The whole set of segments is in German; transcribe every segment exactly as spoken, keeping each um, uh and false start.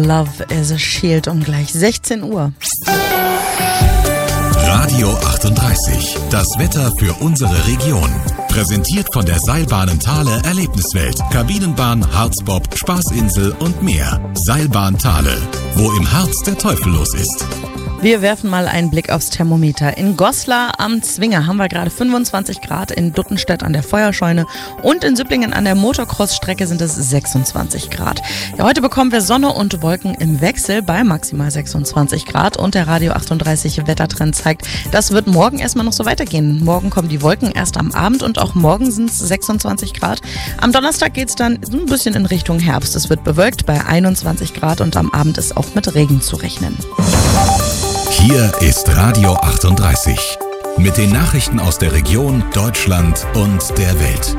Love is a Shield um gleich sechzehn Uhr. Radio achtunddreißig, das Wetter für unsere Region. Präsentiert von der Seilbahnen Thale Erlebniswelt, Kabinenbahn, Harzbob, Spaßinsel und mehr. Seilbahn Thale, wo im Harz der Teufel los ist. Wir werfen mal einen Blick aufs Thermometer. In Goslar am Zwinger haben wir gerade fünfundzwanzig Grad, in Duttenstedt an der Feuerscheune und in Süpplingen an der Motocross-Strecke sind es sechsundzwanzig Grad. Ja, heute bekommen wir Sonne und Wolken im Wechsel bei maximal sechsundzwanzig Grad und der Radio achtunddreißig Wettertrend zeigt, das wird morgen erstmal noch so weitergehen. Morgen kommen die Wolken erst am Abend und auch morgen sind es sechsundzwanzig Grad. Am Donnerstag geht es dann so ein bisschen in Richtung Herbst. Es wird bewölkt bei einundzwanzig Grad und am Abend ist auch mit Regen zu rechnen. Hier ist Radio achtunddreißig mit den Nachrichten aus der Region, Deutschland und der Welt.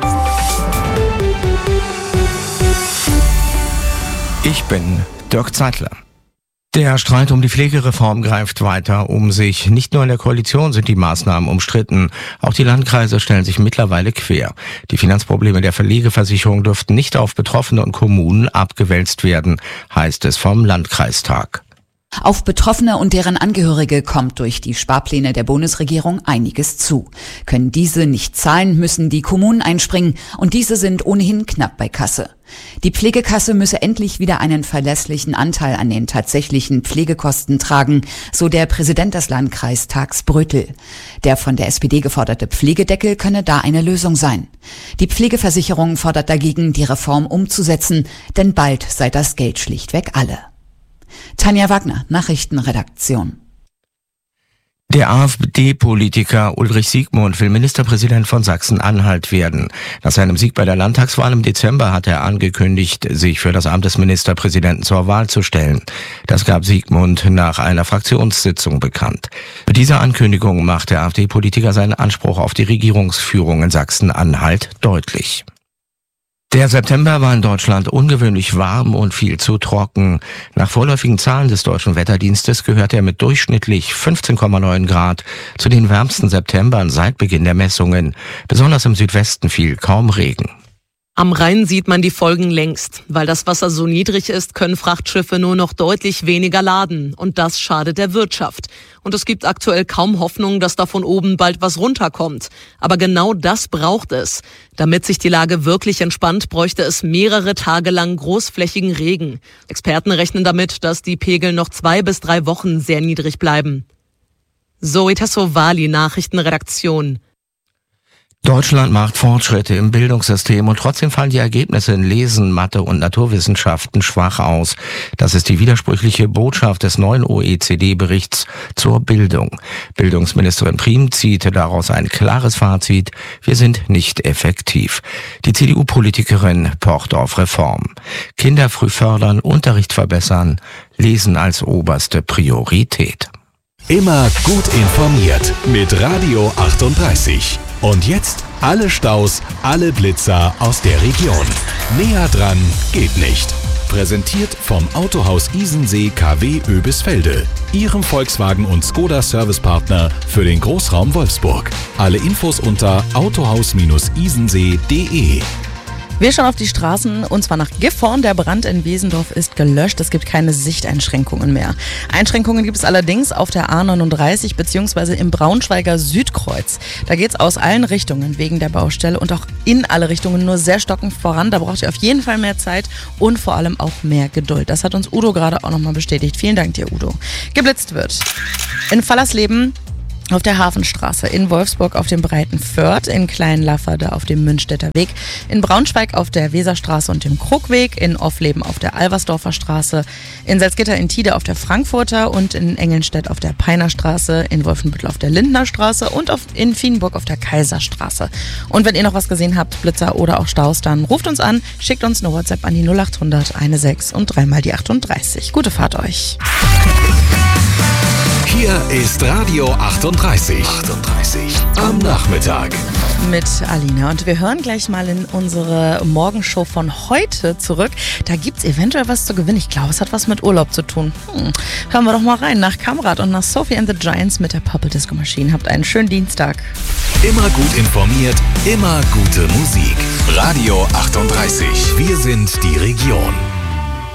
Ich bin Dirk Zeitler. Der Streit um die Pflegereform greift weiter um sich. Nicht nur in der Koalition sind die Maßnahmen umstritten. Auch die Landkreise stellen sich mittlerweile quer. Die Finanzprobleme der Pflegeversicherung dürften nicht auf Betroffene und Kommunen abgewälzt werden, heißt es vom Landkreistag. Auf Betroffene und deren Angehörige kommt durch die Sparpläne der Bundesregierung einiges zu. Können diese nicht zahlen, müssen die Kommunen einspringen und diese sind ohnehin knapp bei Kasse. Die Pflegekasse müsse endlich wieder einen verlässlichen Anteil an den tatsächlichen Pflegekosten tragen, so der Präsident des Landkreistags Brötel. Der von der S P D geforderte Pflegedeckel könne da eine Lösung sein. Die Pflegeversicherung fordert dagegen, die Reform umzusetzen, denn bald sei das Geld schlichtweg alle. Tanja Wagner, Nachrichtenredaktion. Der AfD-Politiker Ulrich Siegmund will Ministerpräsident von Sachsen-Anhalt werden. Nach seinem Sieg bei der Landtagswahl im Dezember hat er angekündigt, sich für das Amt des Ministerpräsidenten zur Wahl zu stellen. Das gab Siegmund nach einer Fraktionssitzung bekannt. Mit dieser Ankündigung macht der AfD-Politiker seinen Anspruch auf die Regierungsführung in Sachsen-Anhalt deutlich. Der September war in Deutschland ungewöhnlich warm und viel zu trocken. Nach vorläufigen Zahlen des Deutschen Wetterdienstes gehört er mit durchschnittlich fünfzehn Komma neun Grad zu den wärmsten Septembern seit Beginn der Messungen. Besonders im Südwesten fiel kaum Regen. Am Rhein sieht man die Folgen längst. Weil das Wasser so niedrig ist, können Frachtschiffe nur noch deutlich weniger laden. Und das schadet der Wirtschaft. Und es gibt aktuell kaum Hoffnung, dass da von oben bald was runterkommt. Aber genau das braucht es. Damit sich die Lage wirklich entspannt, bräuchte es mehrere Tage lang großflächigen Regen. Experten rechnen damit, dass die Pegel noch zwei bis drei Wochen sehr niedrig bleiben. Zoe Tassovali, Nachrichtenredaktion. Deutschland macht Fortschritte im Bildungssystem und trotzdem fallen die Ergebnisse in Lesen, Mathe und Naturwissenschaften schwach aus. Das ist die widersprüchliche Botschaft des neuen O E C D-Berichts zur Bildung. Bildungsministerin Priem zieht daraus ein klares Fazit: Wir sind nicht effektiv. Die C D U-Politikerin pocht auf Reform. Kinder früh fördern, Unterricht verbessern, Lesen als oberste Priorität. Immer gut informiert mit Radio achtunddreißig. Und jetzt alle Staus, alle Blitzer aus der Region. Näher dran geht nicht. Präsentiert vom Autohaus Isensee K W Oebisfelde, Ihrem Volkswagen und Skoda Servicepartner für den Großraum Wolfsburg. Alle Infos unter autohaus isensee punkt de. Wir schauen auf die Straßen und zwar nach Gifhorn. Der Brand in Wesendorf ist gelöscht. Es gibt keine Sichteinschränkungen mehr. Einschränkungen gibt es allerdings auf der A neununddreißig bzw. im Braunschweiger Südkreuz. Da geht es aus allen Richtungen wegen der Baustelle und auch in alle Richtungen nur sehr stockend voran. Da braucht ihr auf jeden Fall mehr Zeit und vor allem auch mehr Geduld. Das hat uns Udo gerade auch nochmal bestätigt. Vielen Dank dir, Udo. Geblitzt wird in Fallersleben auf der Hafenstraße, in Wolfsburg auf dem Breiten Föhrd, in Kleinlafferde auf dem Münstetter Weg, in Braunschweig auf der Weserstraße und dem Krugweg, in Offleben auf der Alversdorfer Straße, in Salzgitter in Tide auf der Frankfurter und in Engelnstedt auf der Peinerstraße, in Wolfenbüttel auf der Lindner Straße und auf, in Vienburg auf der Kaiserstraße. Und wenn ihr noch was gesehen habt, Blitzer oder auch Staus, dann ruft uns an, schickt uns eine WhatsApp an die null acht hundert sechzehn und dreimal die achtunddreißig. Gute Fahrt euch. Hier ist Radio achtunddreißig. achtunddreißig am Nachmittag. Mit Alina. Und wir hören gleich mal in unsere Morgenshow von heute zurück. Da gibt's eventuell was zu gewinnen. Ich glaube, es hat was mit Urlaub zu tun. Hm. Hören wir doch mal rein nach Kamrat und nach Sophie and the Giants mit der Purple Disco Machine. Habt einen schönen Dienstag. Immer gut informiert, immer gute Musik. Radio achtunddreißig. Wir sind die Region.